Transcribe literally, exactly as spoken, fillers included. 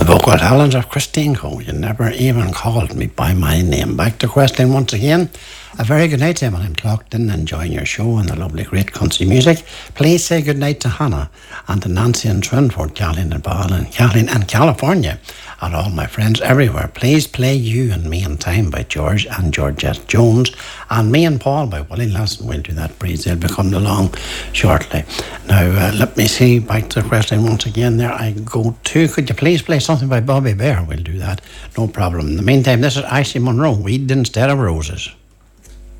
The vocal talent of Christine Coe. You never even called me by my name. Back to Christine once again. A very good night to you when I'm clocked in, enjoying your show and the lovely, great country music. Please say good night to Hannah and to Nancy and Trinford, Kathleen and Paul and Kathleen and California, and all my friends everywhere. Please play You and Me in Time by George and Georgette Jones, and Me and Paul by Willie Lassen. We'll do that, please. They'll be coming along shortly. Now, uh, let me see, back to the question once again there I go to. Could you please play something by Bobby Bear? We'll do that, no problem. In the meantime, this is Ashley Monroe, Weed Instead of Roses.